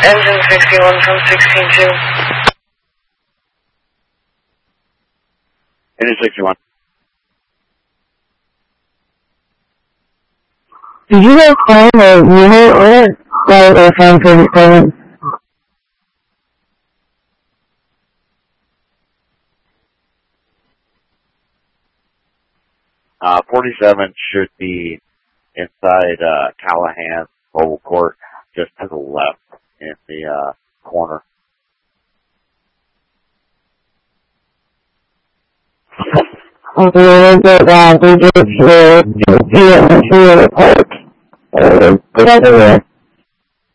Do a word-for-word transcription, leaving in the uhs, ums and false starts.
Engine sixty-one from sixteen two. Engine sixty-one. Did you guys find a unit or flight or from forty-seven? Uh, forty-seven should be inside, uh, Callahan's Oval Court, just to the left in the, uh, corner. Okay, we'll get down. We just, uh, see it in the park. Uh, get out of there.